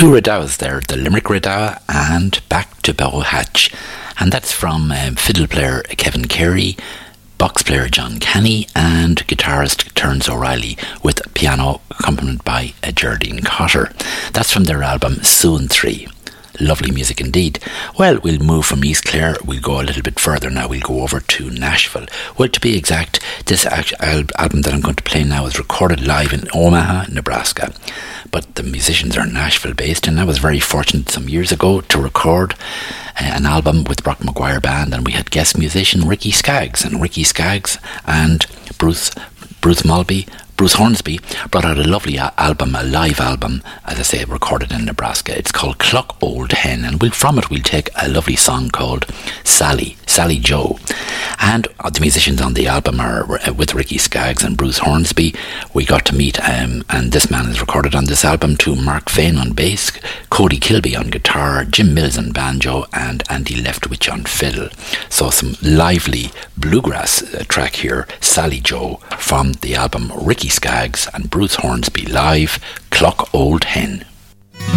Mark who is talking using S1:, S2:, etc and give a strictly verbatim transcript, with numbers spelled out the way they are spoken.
S1: two Redowas there, the Limerick Redowa and Back to Bow Hatch. And that's from um, fiddle player Kevin Carey, box player John Canny, and guitarist Terence O'Reilly, with piano accompanied by uh, Geraldine Cotter. That's from their album Soon three. Lovely music indeed. Well, we'll move from East Clare. We'll go a little bit further now. We'll go over to Nashville. Well, to be exact, this al- album that I'm going to play now is recorded live in Omaha, Nebraska. But the musicians are Nashville based, and I was very fortunate some years ago to record uh, an album with Brock Maguire Band, and we had guest musician Ricky Skaggs, and Ricky Skaggs and Bruce Bruce Mulby Bruce Hornsby brought out a lovely a- album, a live album, as I say, recorded in Nebraska. It's called Cluck Old Hen, and we'll, from it we'll take a lovely song called Sally, Sally Joe. And uh, the musicians on the album are uh, with Ricky Skaggs and Bruce Hornsby. We got to meet, um, and this man is recorded on this album too, Mark Vane on bass, Cody Kilby on guitar, Jim Mills on banjo, and Andy Leftwich on fiddle. So some lively bluegrass uh, track here, Sally Joe, from the album Ricky Skaggs and Bruce Hornsby live, Cluck Old Hen.